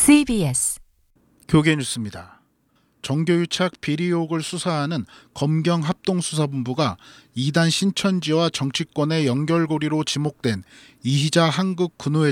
CBS 교계 뉴스입니다. 정교유착 비리 의혹을 수사하는 검경합동수사본부가 이단 신천지와 정치권의 연결고리로 지목된 이희자 한국근우회